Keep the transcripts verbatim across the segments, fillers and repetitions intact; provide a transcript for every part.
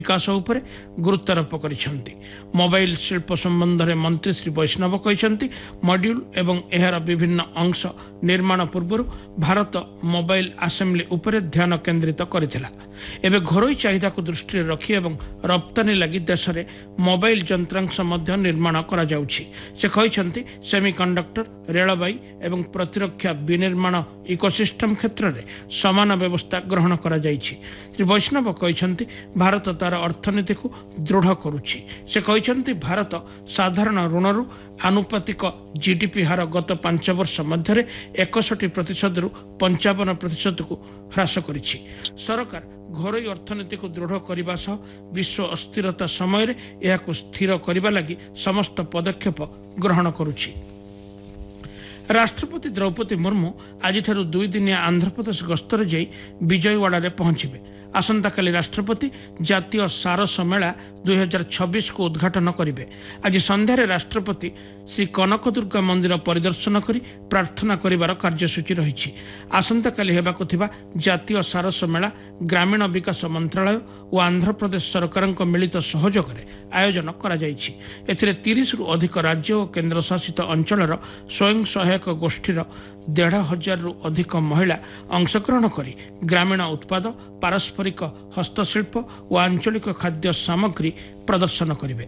विकास उपरे गुरुत्वारोप करिसेंती। मोबाइल शिल्प संबंध में मंत्री श्री वैष्णव कहते मॉड्यूल एवं एहार विभिन्न अंश निर्माण पूर्व भारत मोबाइल असेंबली उपरे ध्यान केंद्रित करथिला। एबे घरोई चाहिदा को दृष्टि रखी एवं रप्तानी लगी देश में मोबाइल यंत्रांश मध्य निर्माण करा जाउछि। से कहते सेमीकंडक्टर रेलबाई एवं प्रतिरक्षा विनिर्माण इकोसिस्टम क्षेत्र में समान व्यवस्था ग्रहण करा जाइछि। श्री वैष्णव कहते भारत तार अर्थनीति को दृढ़ करुछि। से कहते भारत साधारण ऋणरू आनुपातिक जीडीपी हार गत पांच वर्ष मध्य एकसठी प्रतिशत रु पंचावन प्रतिशत को ह्रास करिछि। सरकार घरोई अर्थनीति को दृढ़ करने सह विश्व अस्थिरता समय यह स्थिर करने लगी समस्त पदक्षेप ग्रहण करुछि। राष्ट्रपति द्रौपदी मुर्मू आज दुई दिनिया आंध्रप्रदेश गस्तर जाई विजयवाड़ा पहुंचे। आसंताकाली राष्ट्रपति जातीय सारस मेला दुई हजार छब्बीस को उद्घाटन करेंगे। आज संध्यारे राष्ट्रपति श्री कनकदुर्गा मंदिर परिदर्शन करी प्रार्थना करिवार कार्यसूची रही। आसंताकाली हेबाकु थिबा जातीय सारस मेला ग्रामीण विकास मंत्रालय और आंध्र प्रदेश सरकार मिलित सहयोग में आयोजन करा जायछि। एथिरे तीस रु अधिक राज्य और केन्द्र शासित अंचलर स्वयं सहायक गोष्ठीर देढ़ हजार रु अधिक महिला अंशग्रहण करी ग्रामीण उत्पाद पारस्परिक हस्तशिल्प और आंचलिक खाद्य सामग्री प्रदर्शन करिवे।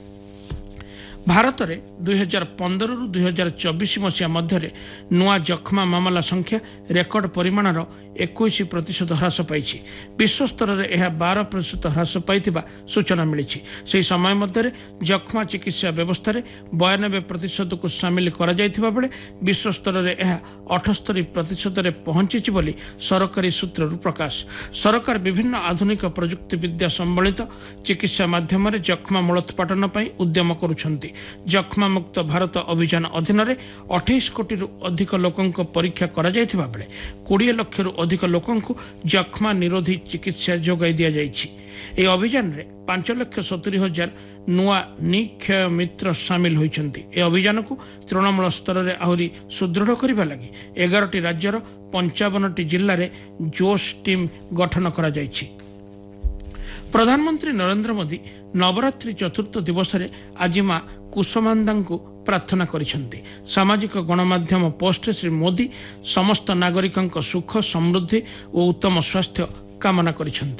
भारत में दुई हजार पंदर रु दुई हजार चौबीस मसीहा मध्य नुआ जख्मा मामला संख्या रेकर्ड परिमाणर इक्कीस प्रतिशत ह्रास पाई। विश्व स्तर में यह बारह प्रतिशत ह्रास पाई सूचना मिली। से समय मध्य जख्मा चिकित्सा व्यवस्था बयानबे प्रतिशत को सामिल करा जायथिबा बेले विश्व स्तर में यह अठस्तरी प्रतिशत पहुंची बोली सरकारी सूत्र प्रकाश। सरकार विभिन्न आधुनिक प्रजुक्ति विद्या संबलित चिकित्सा माध्यम जख्मा मूलोत्पाटन पर उद्यम करुछंती। जख्मा मुक्त भारत अभियान अधीन अठाईस कोटी रु अधिक लोकों परीक्षा करा जायथिबा बेले बीस लाख रु अधिक लोकों जख्मा निरोधी चिकित्सा जोगाई दिया जायछि। ए अभियान रे पांच लाख सत्तरी हजार नुआ निक्षय मित्र सामिल होइछंती। ए अभियान को तृणमूल स्तर में आहुरी सुदृढ़ करबा लगी एगारटी राज्यर पंचावन टी जिल्ला रे जोश टीम गठन करा जायछि। प्रधानमंत्री नरेंद्र मोदी नवरात्रि चतुर्थ दिवस रे आज मां कुसुमांदा को प्रार्थना करिसेंती। सामाजिक गणमाध्यम पोस्ट श्री मोदी समस्त नागरिकों सुख समृद्धि और उत्तम स्वास्थ्य कामना करिसेंती।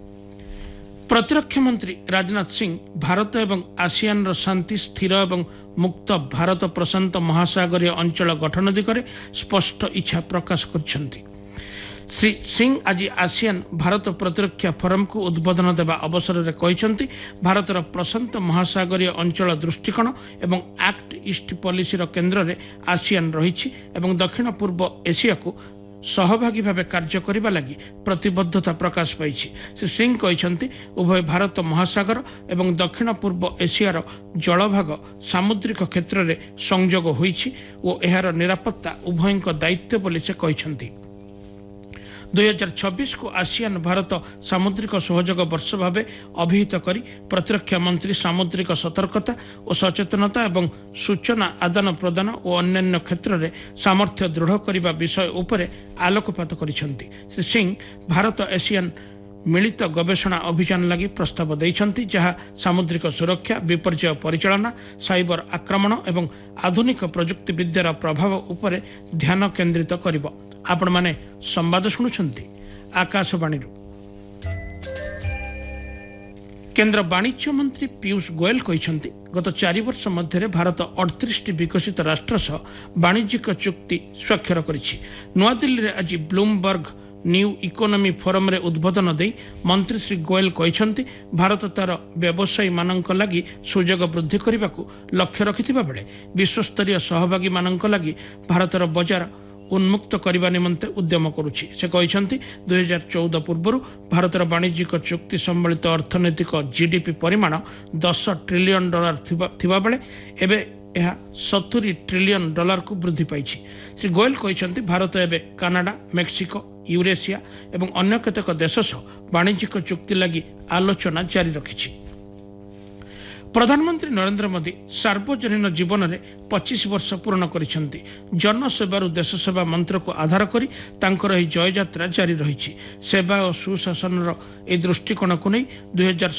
प्रतिरक्षा मंत्री राजनाथ सिंह भारत एवं आसियान रो शांति स्थिर एवं मुक्त भारत प्रशांत महासागरीय अंचल गठन दिगरे स्पष्ट इच्छा प्रकाश करिसेंती। श्री सिंह आज आसियान भारत प्रतिरक्षा फोरम को उद्बोधन देवा अवसर में कहते भारतर प्रशांत महासागरीय अंचल दृष्टिकोण एवं एक्ट ईस्ट पॉलिसी केन्द्र में आसियान रही एवं दक्षिण पूर्व एशिया को सहभागी भाव कार्य करने लगी प्रतिबद्धता प्रकाश पाई। श्री सिंह कहते उभय भारत महासागर एवं दक्षिण पूर्व एशियार जलभाग सामुद्रिक क्षेत्र में संजोग होइछि और एहार निरापत्ता उभय दायित्व बोली से कहते। दुई हजार छब्बीस को आसियान भारत सामुद्रिक सहयोग वर्ष भाव अभिहित करी प्रतिरक्षा मंत्री सामुद्रिक सतर्कता और सचेतनता एवं सूचना आदान प्रदान और अन्य क्षेत्र में सामर्थ्य दृढ़ करने विषय उपर आलोकपात करिसेंती। श्री सिंह भारत एशियान मिलित गवेषणा अभियान लगी प्रस्ताव देइछंती जहां सामुद्रिक सुरक्षा विपर्यय परिचालना साइबर आक्रमण एवं आधुनिक प्रजुक्ति विद्यार प्रभाव उपर ध्यान केंद्रित करिबो। आपण माने संवाद शुणुछंती आकाशवाणी। केंद्र वाणिज्य मंत्री पीयूष गोयल कहते गत चार वर्ष मध्य भारत अड़तीस टी विकसित राष्ट्र सह वाणिज्यिक चुक्ति स्वाक्षर करिछि। नवा दिल्ली रे आज ब्लूमबर्ग न्यू इकोनॉमी फोरम रे उद्बोधन दे मंत्री श्री गोयल कहते भारत तार व्यवसायी मानक लगी सुजोग वृद्धि करने को लक्ष्य रखिथिबा बेले विश्वस्तरीय सहभागी मानक लगी भारतर बजार उन्मुक्त करने निमंते उद्यम करुछि। से कहते दुई हजार चौदह पूर्व भारतर वाणिज्यिक चुक्ति संबलित अर्थनैतिक जीडीपी परिमाण दस ट्रिलियन डॉलर थिबा बेले एबे यह सत्तरी ट्रिलियन डॉलर को वृद्धि पाई। श्री गोयल कहते भारत एवं कानाडा मेक्सिको यूरेशिया एवं अन्य केतेक देश सह वाणिज्यिक चुक्ति लगी आलोचना जारी रखिछि। ପ୍ରଧାନମନ୍ତ୍ରୀ ନରେନ୍ଦ୍ର ମୋଦି ସାର୍ବଜନୀନ ଜୀବନରେ ପଚିଶ ବର୍ଷ ପୂରଣ କରିଛନ୍ତି। ଜନସେବାରୁ ଦେଶସେବା ମନ୍ତ୍ରକୁ ଆଧାର କରି ତାଙ୍କର ଏହି ଜୟଯାତ୍ରା ଜାରି ରହିଛି। ସେବା ଓ ସୁଶାସନର ଏହି ଦୃଷ୍ଟିକୋଣକୁ ନେଇ ଦୁଇ ହଜାର